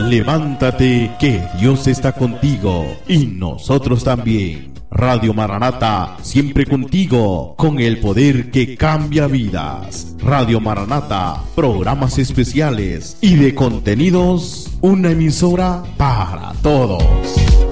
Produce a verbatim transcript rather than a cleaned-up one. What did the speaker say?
levántate que Dios está contigo y nosotros también. Radio Maranata, siempre contigo, con el poder que cambia vidas. Radio Maranata, programas especiales y de contenidos, una emisora para todos.